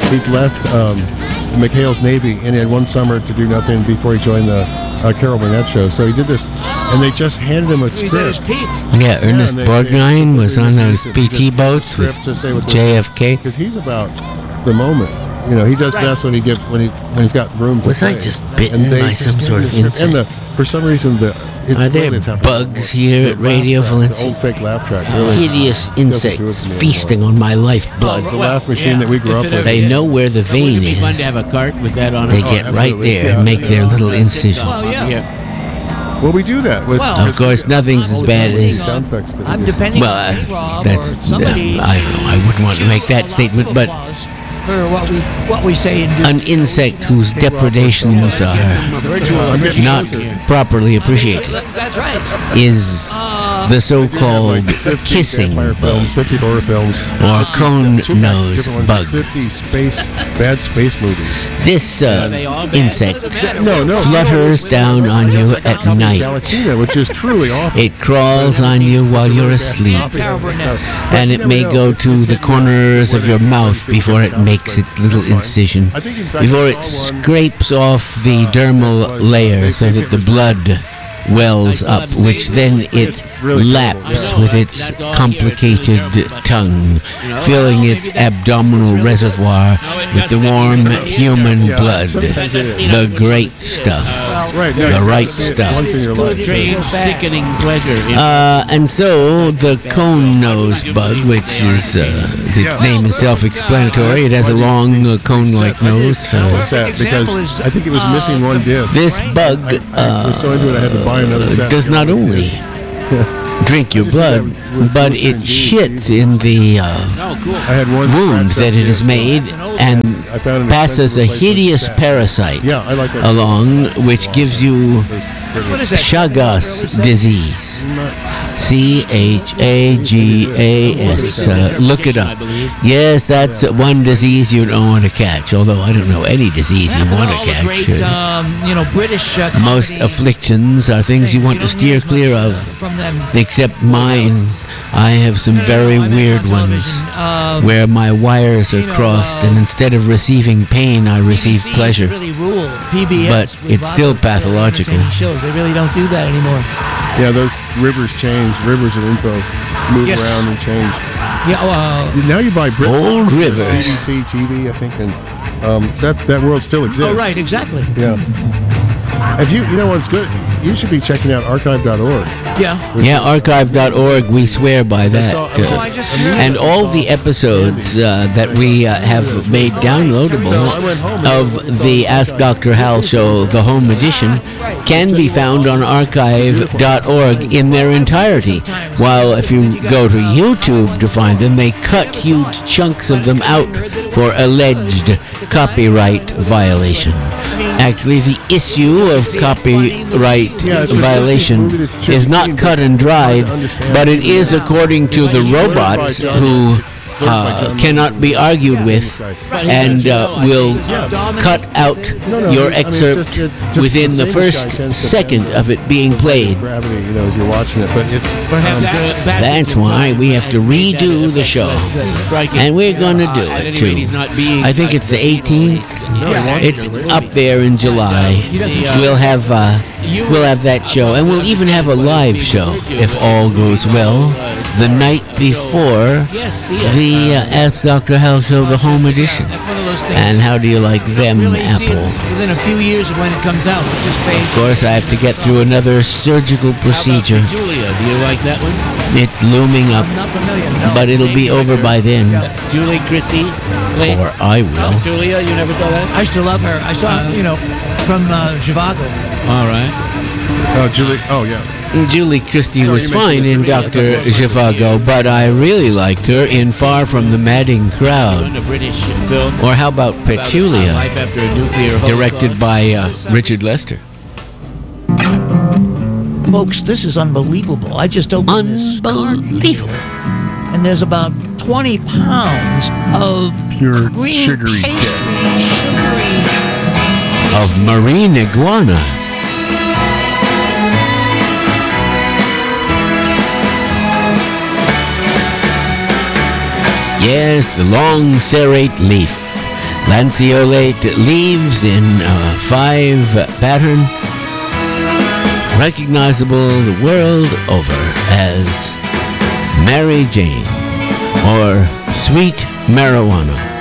He'd left McHale's Navy, and he had one summer to do nothing before he joined the Carol Burnett show. So he did this, and they just handed him a script. He's at his peak. Yeah, Ernest Borgnine was on those PT boats with JFK. Because he's about the moment. You know, he does best when he's got room to Was play. I just bitten by some sort of insect? And for some reason, Are there bugs here at Radio Valencia? The old fake laugh track. Really Hideous insects feasting on my lifeblood. The laugh machine that we grew up with. They know where the vein It'd be fun to is. have a cart with that on it. They get right there and make their little incision. Well, yeah. Well, we do that with. Of course, nothing's as bad as. Sound effects that we I'm do. depending Well, on you, Rob, that's. or somebody I don't know. I wouldn't want to make that statement, but for what we say and do. an insect whose depredations are not properly appreciated That's right. is the so-called kissing Vampire films, 50 horror films, or cone Two nose different ones, bug. 50 bad space movies. This insect No, flutters down on you at night. Galaxina, which is truly awful. It crawls on you while you're asleep, and it may go to the corners of your mouth before it makes its little incision, before it scrapes off the dermal layer so that the blood wells up, which then it laps with its complicated tongue, filling its abdominal reservoir with the warm human blood, the great stuff, the right stuff. Once in your life. Strange, sickening pleasure. And so the cone nose bug, which is its name is self-explanatory. It has a long cone-like nose. Set because I think it was missing one disc. This bug I was so into it I had to buy another set. does not only drink your blood, but it shits in the I had one wound that it has made and I found an passes a expensive hideous replacement set. parasite Yeah, I like that. along, which gives you What is that? Chagas disease. Chagas. Look it up. Yes, that's one disease you don't want to catch. Although I don't know any disease you want to All the catch. great, British Most comedy afflictions are things you want to steer clear of. From them. Except mine. I have some very weird ones where my wires are crossed, and instead of receiving pain, I receive BBC pleasure. Really rule. PBS But with it's lots still of very pathological. entertaining Shows. They really don't do that anymore. Yeah, those rivers change. Rivers of info move Yes. around and change. Yeah. Now you buy Brit Old rivers. BBC TV, I think, and that world still exists. Oh, right. Exactly. Yeah. If you know what's good, you should be checking out archive.org. Yeah. Yeah, archive.org, we swear by that. I just heard And all the episodes that we have made downloadable of the Ask Dr. Hal show, the home edition, can be found on archive.org in their entirety. While if you go to YouTube to find them, they cut huge chunks of them out for alleged copyright violation. Actually, the issue of copyright violation is not cut and dried, but it is according to the robots who cannot be argued with and will cut out your excerpt within the first second of it being played. Gravity, as you're watching it, but it's That's why we have to redo the show. And we're going to do it, too. I think it's the 18th. It's up there in July. We'll have that show. And we'll even have a live show, if all goes well, the night before the Ask Dr. Hal show, the home edition. That's one of those things. And how do you like them, Really see it Apple? within a few years of when it comes out. It just fades. Of course, I have to get through another surgical procedure. Julia, do you like that one? It's looming up, I'm not familiar. No. but it'll be over by then. Julie Christie plays. Or I will. Julia, you never saw that? I used to love her. I saw, from Zhivago. All right. Julie. Oh, yeah. Julie Christie was you fine in mentioned Dr. Zhivago, but I really liked her in Far From the Madding Crowd. A British film. Or how about Life Petulia, after a nuclear directed by Richard Lester? Folks, this is unbelievable. I just opened this cart Unbelievable. here, and there's about 20 pounds of Pure cream sugary pastry, sugary. Of marine iguana. Yes, the long serrate leaf. Lanceolate leaves in 5 pattern, recognizable the world over as Mary Jane or Sweet Marijuana.